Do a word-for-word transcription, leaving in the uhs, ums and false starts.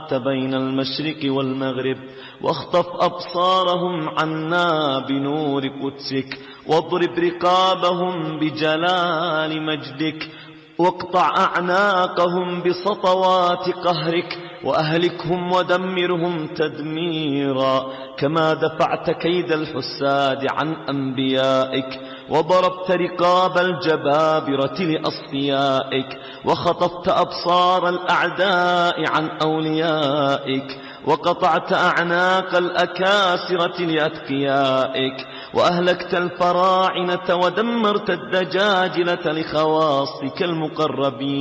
باعدت بين المشرق والمغرب، واخطف أبصارهم عنا بنور قدسك، واضرب رقابهم بجلال مجدك، واقطع أعناقهم بسطوات قهرك، وأهلكهم ودمرهم تدميرا، كما دفعت كيد الحساد عن أنبيائك، وضربت رقاب الجبابرة لأصفيائك، وخطفت أبصار الأعداء عن أوليائك، وقطعت أعناق الأكاسرة لأتقيائك، وأهلكت الفراعنة ودمرت الدجاجلة لخواصك المقربين.